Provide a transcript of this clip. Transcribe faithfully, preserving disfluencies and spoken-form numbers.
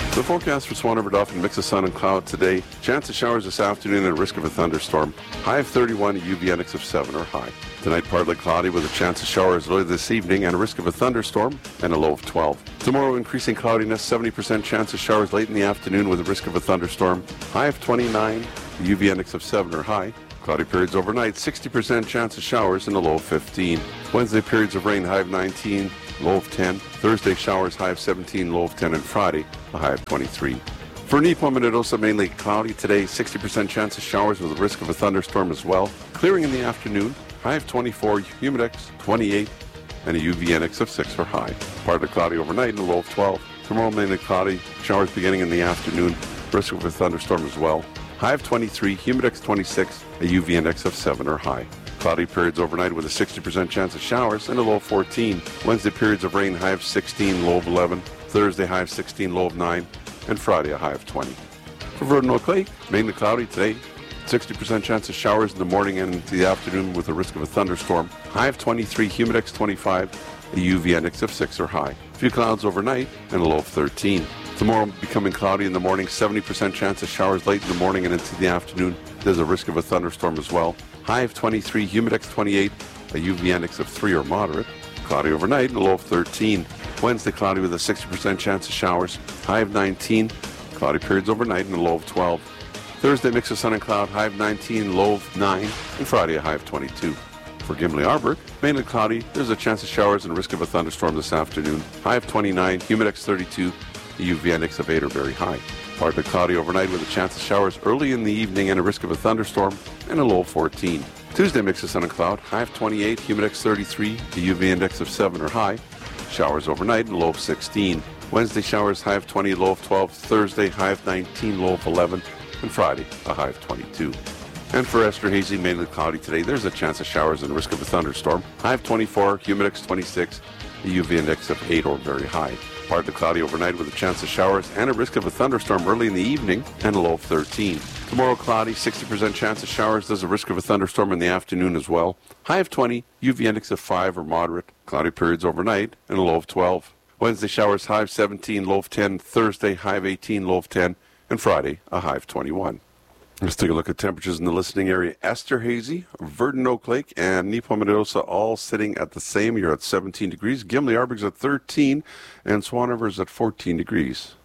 The forecast for Swan River Dauphin, mix of sun and cloud today. Chance of showers this afternoon and a risk of a thunderstorm. High of thirty-one, a U V index of seven or high. Tonight partly cloudy with a chance of showers early this evening and a risk of a thunderstorm and a low of twelve. Tomorrow increasing cloudiness, seventy percent chance of showers late in the afternoon with a risk of a thunderstorm. High of twenty-nine, a U V index of seven or high. Cloudy periods overnight, sixty percent chance of showers and a low of fifteen. Wednesday periods of rain, high of nineteen, low of ten. Thursday showers, high of seventeen, low of ten, and Friday a high of twenty-three. For Neepawa-Minnedosa, mainly cloudy today, sixty percent chance of showers with a risk of a thunderstorm as well. Clearing in the afternoon, high of twenty-four, humidex twenty-eight, and a U V index of six for high. Partly cloudy overnight and a low of twelve. Tomorrow mainly cloudy, showers beginning in the afternoon, risk of a thunderstorm as well. High of twenty-three, humidex twenty-six, a U V index of seven or high. Cloudy periods overnight with a sixty percent chance of showers and a low of fourteen. Wednesday periods of rain, high of sixteen, low of eleven. Thursday high of sixteen, low of nine. And Friday a high of twenty. For Verdun Oak Lake, mainly cloudy today. sixty percent chance of showers in the morning and into the afternoon with a risk of a thunderstorm. High of twenty-three, humidex twenty-five, a U V index of six or high. A few clouds overnight and a low of thirteen. Tomorrow becoming cloudy in the morning, seventy percent chance of showers late in the morning and into the afternoon. There's a risk of a thunderstorm as well. High of twenty-three, humidex twenty-eight, a U V index of three or moderate. Cloudy overnight and a low of thirteen. Wednesday cloudy with a sixty percent chance of showers. High of nineteen, cloudy periods overnight and a low of twelve. Thursday mix of sun and cloud, high of nineteen, low of nine. And Friday a high of twenty-two. For Gimli Arbor, mainly cloudy, there's a chance of showers and risk of a thunderstorm this afternoon. High of twenty-nine, humidex thirty-two, a U V index of eight or very high. Partly cloudy overnight with a chance of showers early in the evening and a risk of a thunderstorm and a low of fourteen. Tuesday mix of sun and cloud, high of twenty-eight, humidex thirty-three, a U V index of seven or high. Showers overnight and low of sixteen. Wednesday showers, high of twenty, low of twelve. Thursday high of nineteen, low of eleven. And Friday a high of twenty-two. And for Esterhazy, mainly cloudy today, there's a chance of showers and risk of a thunderstorm. High of twenty-four, humidex twenty-six, a U V index of eight or very high. Partly cloudy overnight with a chance of showers and a risk of a thunderstorm early in the evening and a low of thirteen. Tomorrow cloudy, sixty percent chance of showers. There's a risk of a thunderstorm in the afternoon as well. High of twenty, U V index of five or moderate. Cloudy periods overnight and a low of twelve. Wednesday showers, high of seventeen, low of ten. Thursday high of eighteen, low of ten. And Friday a high of twenty-one. Let's take a look at temperatures in the listening area. Esterhazy, Verdun Oak Lake, and Neepawa-Minnedosa all sitting at the same. You're at seventeen degrees. Gimli Arbor's at thirteen, and Swan River is at fourteen degrees.